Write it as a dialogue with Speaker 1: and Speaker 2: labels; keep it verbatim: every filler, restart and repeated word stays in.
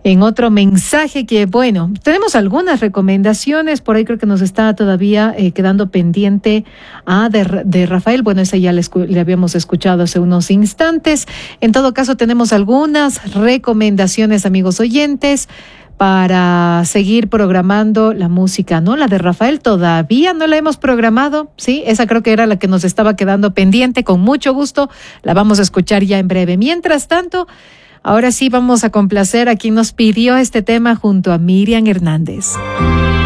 Speaker 1: En otro mensaje que, bueno, tenemos algunas recomendaciones, por ahí creo que nos está todavía eh, quedando pendiente ah, de, de Rafael, bueno, esa ya le, escu- le habíamos escuchado hace unos instantes. En todo caso, tenemos algunas recomendaciones, amigos oyentes, para seguir programando la música, ¿no? La de Rafael todavía no la hemos programado, ¿sí? Esa creo que era la que nos estaba quedando pendiente, con mucho gusto la vamos a escuchar ya en breve. Mientras tanto, ahora sí vamos a complacer a quien nos pidió este tema junto a Miriam Hernández.